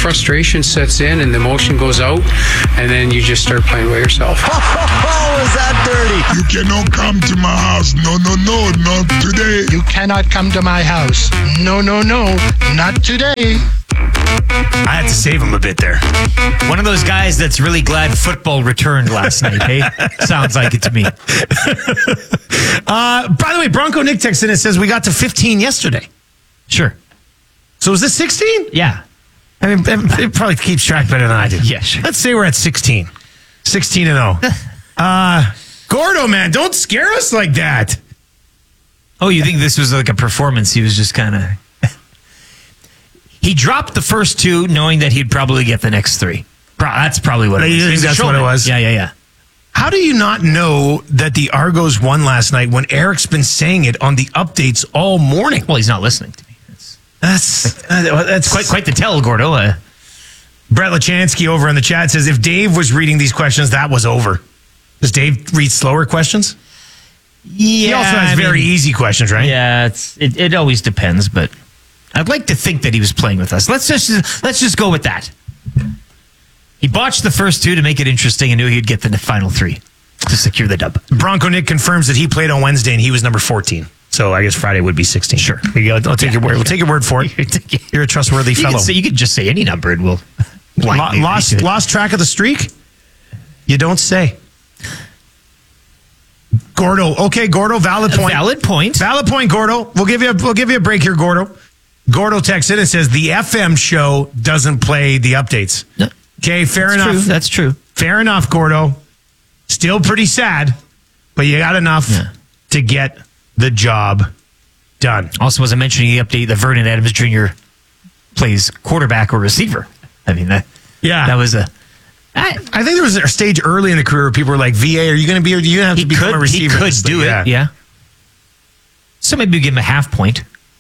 frustration sets in and the emotion goes out, and then you just start playing by yourself. Oh, is that dirty? You cannot come to my house. No, not today. You cannot come to my house. No, not today. I had to save him a bit there. One of those guys that's really glad football returned last night, hey? Sounds like it to me. By the way, Bronco Nick texted in and says we got to 15 yesterday. Sure. So is this 16? Yeah. I mean, it probably keeps track better than I do. Yeah, sure. Let's say we're at 16. 16-0. Gordo, man, don't scare us like that. Oh, you think this was like a performance? He was just kind of... He dropped the first two knowing that he'd probably get the next three. That's probably what it was. You think that's what it was? Yeah. How do you not know that the Argos won last night when Eric's been saying it on the updates all morning? Well, he's not listening to me. That's Quite the tell, Gordo. Brett Lachansky over in the chat says if Dave was reading these questions, that was over. Does Dave read slower questions? Yeah. He also has very easy questions, right? Yeah, it always depends, but I'd like to think that he was playing with us. Let's just go with that. He botched the first two to make it interesting and knew he'd get the final three to secure the dub. Bronco Nick confirms that he played on Wednesday and he was number 14. So I guess Friday would be 16. Sure. I'll take your word. We'll take your word for it. You're a trustworthy fellow. You could just say any number and we'll lost track of the streak? You don't say. Gordo. Okay, Gordo, valid point. Valid point, Gordo. We'll give you a break here, Gordo. Gordo texts in and says the FM show doesn't play the updates. No. Okay, fair enough. That's true. Fair enough, Gordo. Still pretty sad, but you got enough to get the job done. Also, wasn't mentioning the update that Vernon Adams Jr. plays quarterback or receiver. I mean, that was a... I think there was a stage early in the career where people were like, VA, are you going to be, or do you have to become a receiver? He could do it, yeah. So maybe we give him a half point.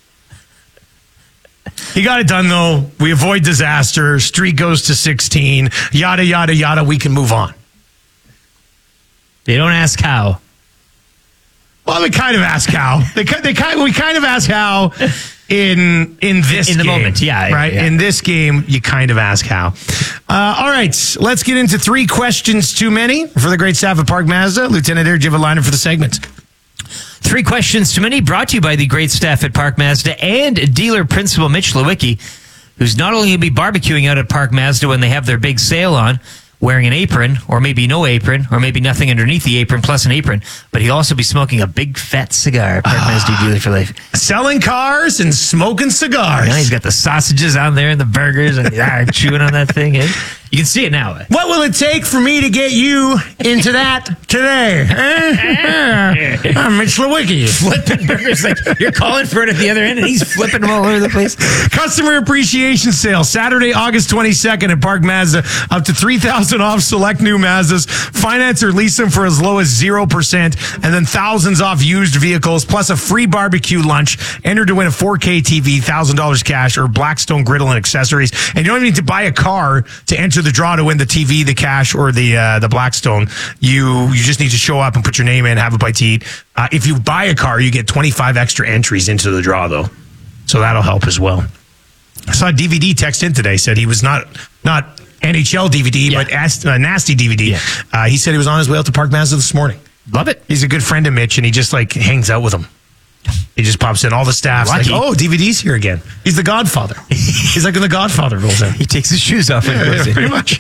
He got it done, though. We avoid disaster. Streak goes to 16. Yada, yada, yada. We can move on. They don't ask how. Well, they kind of ask how. We kind of ask how in this game. In the moment, yeah. Right? Yeah. In this game, you kind of ask how. All right, let's get into 3 questions too many for the great staff at Park Mazda. Lieutenant Aaron, do you have a liner for the segment? 3 questions too many, brought to you by the great staff at Park Mazda and dealer principal Mitch Lewicki, who's not only going to be barbecuing out at Park Mazda when they have their big sale on, wearing an apron, or maybe no apron, or maybe nothing underneath the apron plus an apron, but he'll also be smoking a big fat cigar at Park Mazda Dealer for Life. Selling cars and smoking cigars. Yeah, he's got the sausages on there and the burgers and chewing on that thing. Eh? You can see it now. What will it take for me to get you into that today? I'm Mitch Lewicki. Flipping burgers like you're calling for it at the other end and he's flipping them all over the place. Customer appreciation sale, Saturday, August 22nd at Park Mazda. Up to $3,000 off select new Mazdas. Finance or lease them for as low as 0%. And then thousands off used vehicles, plus a free barbecue lunch. Enter to win a 4K TV, $1,000 cash, or Blackstone griddle and accessories. And you don't even need to buy a car to enter the draw to win the TV, the cash, or the Blackstone. You just need to show up and put your name in, have a bite to eat. If you buy a car, you get 25 extra entries into the draw, though. So that'll help as well. I saw a DVD text in today, said he was not NHL DVD, but nasty DVD. Yeah. He said he was on his way out to Park Mazda this morning. Love it. He's a good friend of Mitch, and he just hangs out with him. He just pops in. All the staff's like, oh, DVD's here again. He's the Godfather. He's like when the Godfather rolls in. He takes his shoes off. Pretty much.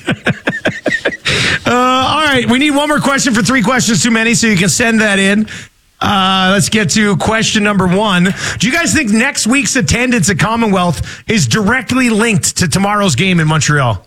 All right. We need one more question for 3 questions too many, so you can send that in. Let's get to question number 1. Do you guys think next week's attendance at Commonwealth is directly linked to tomorrow's game in Montreal?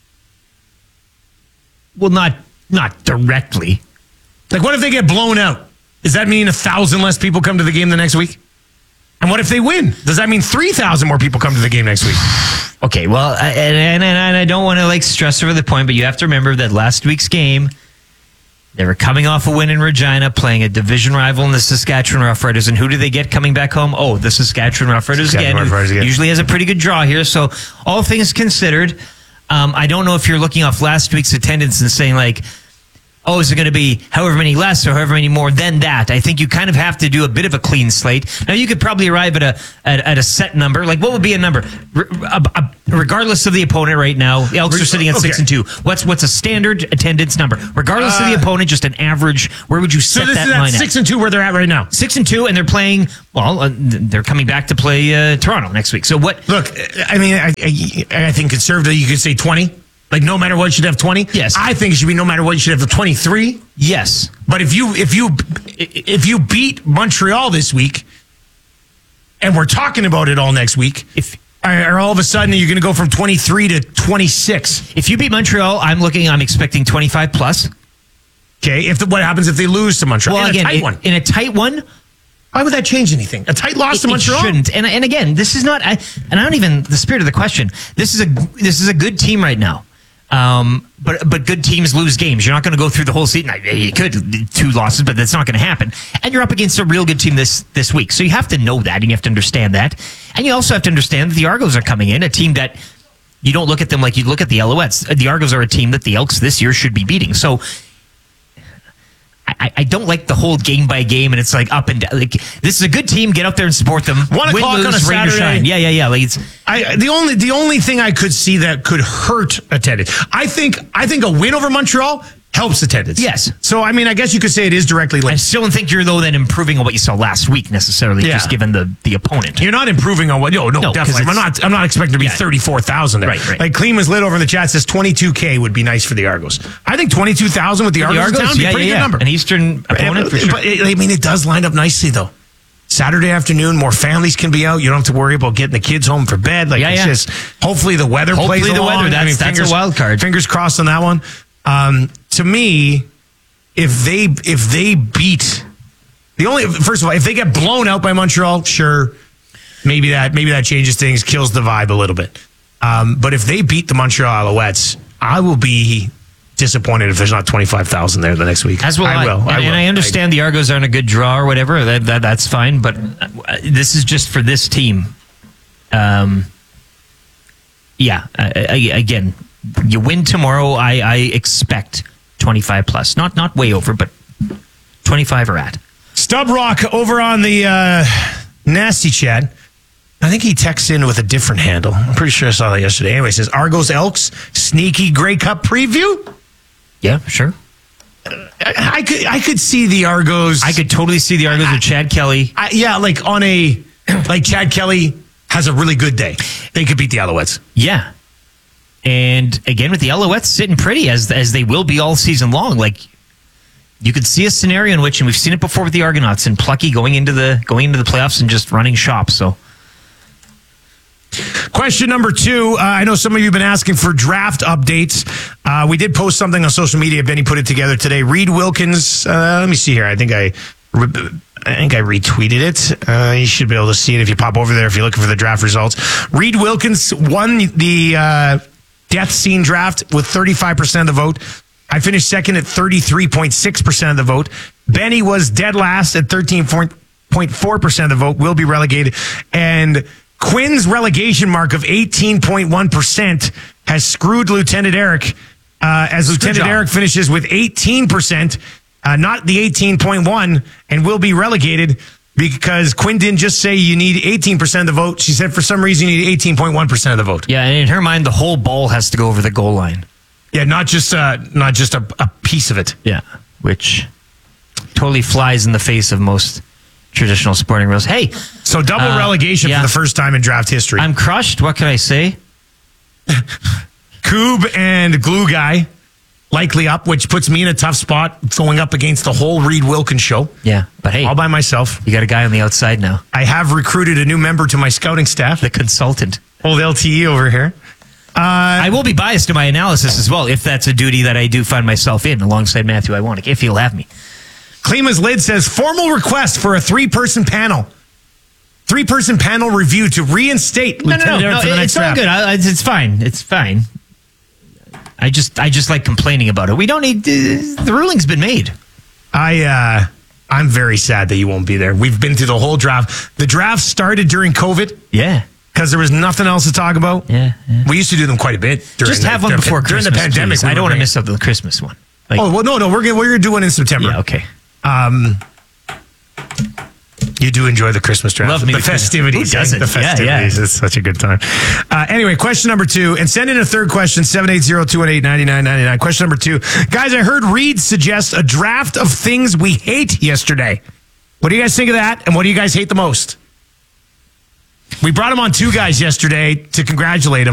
Well, not directly. What if they get blown out? Does that mean 1,000 less people come to the game the next week? And what if they win? Does that mean 3,000 more people come to the game next week? Okay, well, and I don't want to stress over the point, but you have to remember that last week's game, they were coming off a win in Regina, playing a division rival in the Saskatchewan Roughriders. And who do they get coming back home? Oh, the Saskatchewan Roughriders again. Usually has a pretty good draw here. So all things considered, I don't know if you're looking off last week's attendance and saying oh, is it going to be however many less or however many more than that? I think you kind of have to do a bit of a clean slate. Now, you could probably arrive at a set number. What would be a number? regardless of the opponent right now, the Elks are sitting at 6-2. What's a standard attendance number? Regardless of the opponent, just an average. Where would you set that line at? 6-2 where they're at right now. 6-2, and they're playing. Well, they're coming back to play Toronto next week. So what? Look, I mean, I think conservatively you could say 20. Like no matter what, you should have 20. Yes. I think it should be no matter what, you should have 23. Yes. But if you beat Montreal this week, and we're talking about it all next week, or all of a sudden you're going to go from 23 to 26. If you beat Montreal, I'm expecting 25 plus. Okay. What happens if they lose to Montreal? Well, again, in a tight one. Why would that change anything? A tight loss to Montreal? It shouldn't. And again, this is not. I don't even the spirit of the question. This is a good team right now. But good teams lose games. You're not going to go through the whole season. You could 2 losses, but that's not going to happen. And you're up against a real good team this week, so you have to know that, and you have to understand that. And you also have to understand that the Argos are coming in, a team that you don't look at them like you look at the Alouettes. The Argos are a team that the Elks this year should be beating. So I don't like the whole game by game, and it's like up and down. Like, this is a good team. Get out there and support them. 1 o'clock on a Saturday. Shine. Yeah. Like the only thing I could see that could hurt attendance. I think a win over Montreal helps attendance. Yes. So I mean, I guess you could say it is directly linked. I still don't think you're though then improving on what you saw last week necessarily. Just given the opponent. You're not improving on what? No, definitely. I'm not expecting to be 34,000 there. Right. Like Kleeman's lit over in the chat says 22K would be nice for the Argos. I think 22,000 with the Argos in town would be a pretty good number. An Eastern opponent for sure. But it does line up nicely though. Saturday afternoon, more families can be out. You don't have to worry about getting the kids home for bed. It's just hopefully the weather plays along. That's a wild card. Fingers crossed on that one. To me, if they beat first of all, if they get blown out by Montreal, sure, maybe that changes things, kills the vibe a little bit. But if they beat the Montreal Alouettes, I will be disappointed if there's not 25,000 there the next week. As well, I will. And I understand the Argos aren't a good draw or whatever. That's fine. But this is just for this team. Again, you win tomorrow. I expect 25 plus, not way over, but 25 or at. Stub Rock over on the Nasty Chat. I think he texts in with a different handle. I'm pretty sure I saw that yesterday. Anyway, it says Argos Elks sneaky Grey Cup preview. Yeah, sure. I could see the Argos. I could totally see the Argos with Chad Kelly. Like Chad Kelly has a really good day. They could beat the Alouettes. Yeah. And again, with the Alouettes sitting pretty as they will be all season long, like you could see a scenario in which, and we've seen it before with the Argonauts and Plucky going into the playoffs and just running shop. So, question number 2. I know some of you have been asking for draft updates. We did post something on social media. Benny put it together today. Reed Wilkins. Let me see here. I think I retweeted it. You should be able to see it if you pop over there if you're looking for the draft results. Reed Wilkins won the death scene draft with 35% of the vote. I finished second at 33.6% of the vote. Benny was dead last at 13.4% of the vote. Will be relegated. And Quinn's relegation mark of 18.1% has screwed Lieutenant Eric as Lieutenant Eric finishes with 18%, not the 18.1, and will be relegated because Quinn didn't just say you need 18% of the vote. She said for some reason you need 18.1% of the vote. Yeah, and in her mind, the whole ball has to go over the goal line. Yeah, not just a piece of it. Yeah, which totally flies in the face of most traditional sporting rules. Hey, so double relegation for the first time in draft history. I'm crushed. What can I say? Coob and Glue Guy likely up, which puts me in a tough spot going up against the whole Reed Wilkins show. Yeah, but hey, all by myself. You got a guy on the outside now. I have recruited a new member to my scouting staff. The consultant. Old LTE over here. I will be biased to my analysis as well, if that's a duty that I do find myself in alongside Matthew Iwanek, if he'll have me. Klima's Lid says, formal request for a 3-person panel. 3-person panel review to reinstate Lieutenant Eric for the next draft. It's all good. It's fine. It's fine. I just like complaining about it. We don't need... the ruling's been made. I'm very sad that you won't be there. We've been through the whole draft. The draft started during COVID. Yeah. Because there was nothing else to talk about. Yeah. We used to do them quite a bit. Just have one before Christmas. During the pandemic. I don't want to miss out on the Christmas one. No. We're gonna do one in September. Yeah, okay. You do enjoy the Christmas draft. Love me the the Christmas- festivities. Who doesn't? The festivities. Yeah. It's such a good time. Anyway, question number 2. And send in a third question, 780-218-9999. Question number 2. Guys, I heard Reed suggest a draft of things we hate yesterday. What do you guys think of that? And what do you guys hate the most? We brought him on 2 guys yesterday to congratulate him.